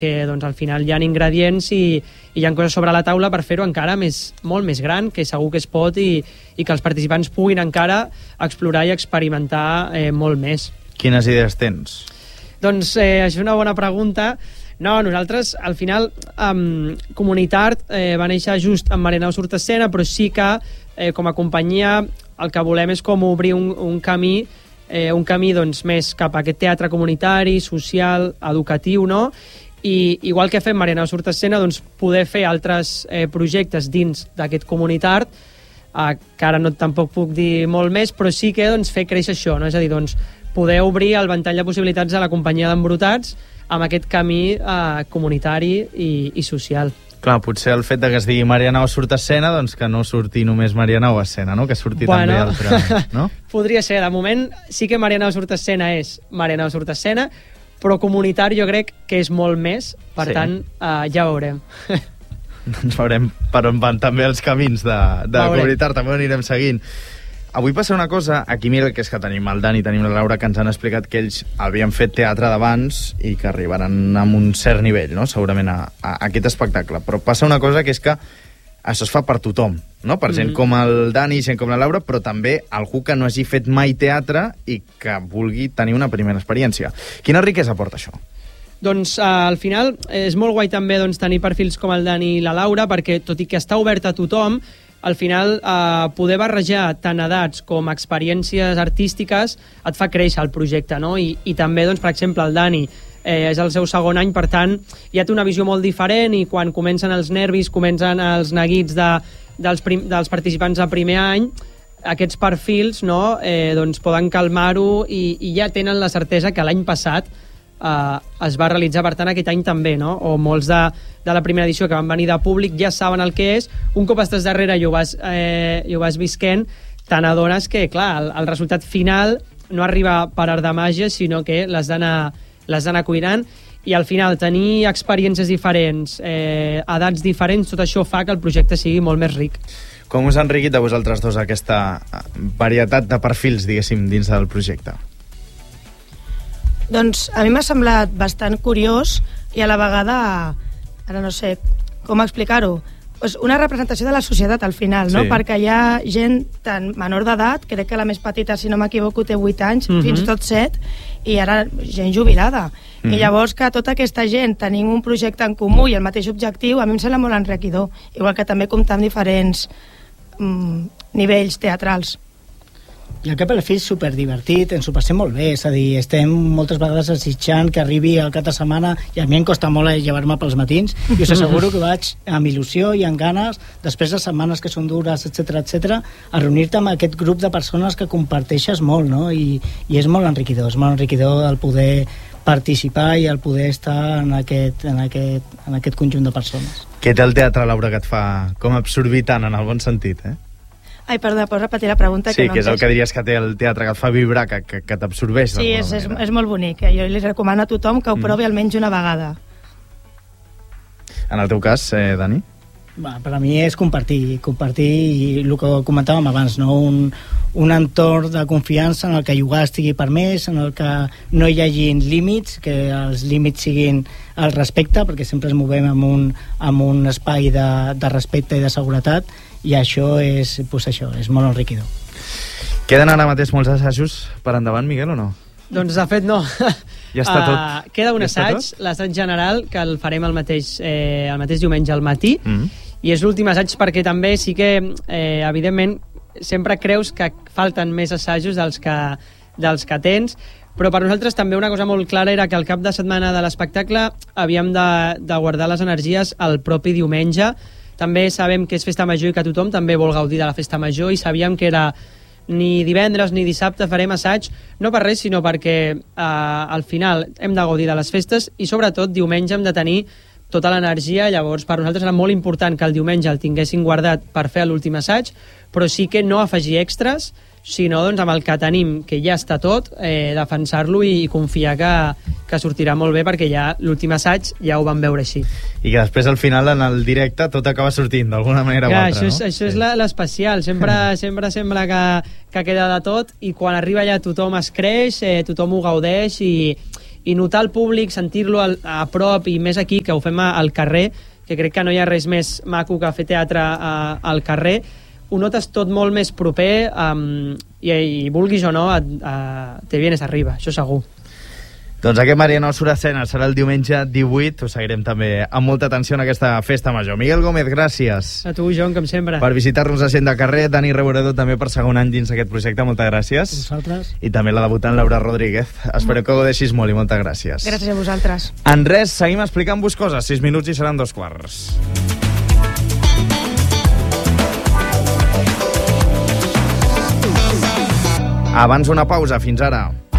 que doncs, al final hi ha ingredients i hi ha coses sobre la taula per fer-ho encara molt més gran, que segur que es pot i que els participants puguin encara explorar i experimentar molt més. Quines idees tens? Doncs això és una bona pregunta. No, nosaltres, al final, Comunitart va néixer just amb Marianao Surtassena, però sí que, com a companyia, el que volem és com obrir un camí doncs, més cap a aquest teatre comunitari, social, educatiu, no? I igual que fem Marianao Surtassena, doncs, poder fer altres projectes dins d'aquest Comunitart, que ara tampoc puc dir molt més, però sí que doncs, fer créixer això, no? És a dir, doncs, poder obrir el ventall de possibilitats a la companyia d'Embrutats amb aquest camí comunitari i social. Clar, potser el fet que es digui Marianao Surtassena, doncs que no surti només Marianao a escena, no? Que surti també altre, no? Podria ser. De moment sí que Marianao Surtassena és Marianao Surtassena, però comunitari jo crec que és molt més, per tant, ja veurem. Doncs veurem per on van també els camins de Comunitart, també ho anirem seguint. Avui passa una cosa, aquí mira, que és que tenim el Dani i tenim la Laura, que ens han explicat que ells havien fet teatre d'abans i que arribaran amb un cert nivell, no?, segurament a aquest espectacle. Però passa una cosa, que és que això es fa per tothom, no?, per gent com el Dani, gent com la Laura, però també algú que no hagi fet mai teatre i que vulgui tenir una primera experiència. Quina riquesa porta això? Doncs al final és molt guai també doncs, tenir perfils com el Dani i la Laura, perquè tot i que està obert a tothom, al final poder barrejar tant edats com experiències artístiques et fa créixer el projecte, no? I també, doncs, per exemple, el Dani és el seu segon any, per tant, ja té una visió molt diferent i quan comencen els nervis, comencen els neguits dels participants de primer any, aquests perfils no, doncs poden calmar-ho i ja tenen la certesa que l'any passat es va realitzar, per tant, aquest any també, no? O molts de la primera edició que van venir de públic ja saben el que és. Un cop estàs darrere i ho vas visquent, te n'adones que, clar, el resultat final no arriba per art de màgia, sinó que l'has d'anar cuinant, i al final tenir experiències diferents, edats diferents, tot això fa que el projecte sigui molt més ric. Com us ha enriquit a vosaltres dos aquesta varietat de perfils, diguéssim, dins del projecte? Doncs a mi m'ha semblat bastant curiós i a la vegada, ara no sé com explicar-ho, pues una representació de la societat al final, no? Perquè hi ha gent tan menor d'edat, crec que la més petita, si no m'equivoco, té 8 anys, fins tot 7, i ara gent jubilada. I llavors que tota aquesta gent tenim un projecte en comú i el mateix objectiu, a mi em sembla molt enriquidor, igual que també comptar amb diferents nivells teatrals. I el cap a la fi és superdivertit, ens ho passem molt bé, és a dir, estem moltes vegades desitjant que arribi el cap de setmana, i a mi em costa molt llevar-me pels matins, i us asseguro que vaig amb il·lusió i amb ganes, després de setmanes que són dures, etc, a reunir-te amb aquest grup de persones que comparteixes molt, no? I és molt enriquidor el poder participar i el poder estar en aquest conjunt de persones. Què té el teatre, Laura, que et fa com absorbir tant, en el bon sentit, Ai, perdó, pots repetir la pregunta? Sí, que és el que diries que té el teatre, que et fa vibrar, que t'absorbeix. Sí, és molt bonic. Jo li recomano a tothom que ho provi almenys una vegada. En el teu cas, Dani? Per a mi és compartir i el que comentàvem abans, no? Un entorn de confiança en el que jugar estigui permès, en el que no hi hagi límits, que els límits siguin el respecte, perquè sempre ens movem en un espai de respecte i de seguretat, i això és molt enriquidor. Queden ara mateix molts assajos per endavant, Miguel, o no? Doncs de fet no. Ja està tot. Queda un assaig, l'assaig general, que el farem el mateix diumenge al matí, i és l'últim assaig perquè també sí que, evidentment, sempre creus que falten més assajos dels que tens, però per nosaltres també una cosa molt clara era que al cap de setmana de l'espectacle havíem de guardar les energies al propi diumenge. També sabem que és festa major i que tothom també vol gaudir de la festa major, i sabíem que era ni divendres ni dissabte farem assaig, no per res, sinó perquè al final hem de gaudir de les festes i sobretot diumenge hem de tenir tota l'energia. Llavors per nosaltres era molt important que el diumenge el tinguessin guardat per fer l'últim assaig, però sí que no afegir extras, sinó doncs, amb el que tenim, que ja està tot, defensar-lo i confiar que sortirà molt bé, perquè ja l'últim assaig ja ho vam veure així. I que després al final en el directe tot acaba sortint d'alguna manera o altra, no? Això és l'especial, sempre sembla que queda de tot, i quan arriba allà tothom es creix, tothom ho gaudeix, i i notar el públic, sentir-lo a prop i més aquí, que ho fem al carrer, que crec que no hi ha res més maco que fer teatre al carrer, ho notes tot molt més proper i vulguis o no, te vienes arriba, això segur. Doncs aquest Mariano Surasena serà el diumenge 18, us seguirem també amb molta atenció en aquesta festa major. Miguel Gómez, gràcies. A tu, Joan, com sempre. Per visitar-nos a Gent de Carrer, Dani Reboredo també per segon any dins aquest projecte, moltes gràcies. Vosaltres. I també la debutant Laura Rodríguez. Espero que ho deixis molt i moltes gràcies. Gràcies a vosaltres. En res, seguim explicant-vos coses. 6 minuts i seran 2:15. Abans una pausa, fins ara.